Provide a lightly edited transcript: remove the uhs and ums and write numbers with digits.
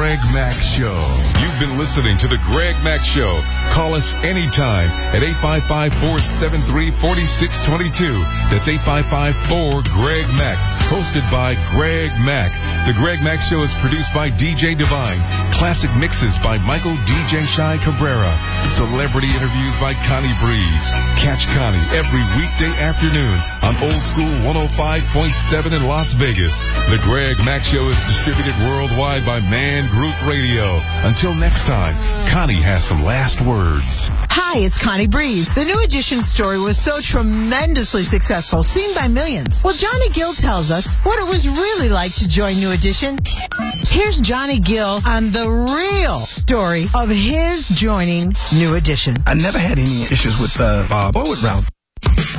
Greg Mack Show. You've been listening to The Greg Mack Show. Call us anytime at 855-473-4622. That's 855-4-GREG-MACK. Hosted by Greg Mack. The Greg Mack Show is produced by DJ Divine. Classic mixes by Michael DJ Shy Cabrera. Celebrity interviews by Connie Breeze. Catch Connie every weekday afternoon on Old School 105.7 in Las Vegas. The Greg Mack Show is distributed worldwide by Man Group Radio. Until next time, Connie has some last words. Hi, it's Connie Breeze. The New Edition story was so tremendously successful, seen by millions. Well, Johnny Gill tells us what it was really like to join New Edition. Here's Johnny Gill on the real story of his joining New Edition. I never had any issues with Bob or with Ralph.